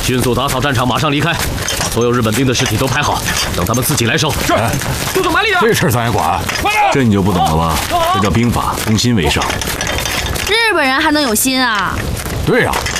迅速打扫战场，马上离开，把所有日本兵的尸体都排好，等他们自己来收。 是， 速度麻利点。 这事儿咱也管。 快点！ 这你就不懂了吧？这叫兵法，攻心为上。 日本人还能有心啊？ 对呀，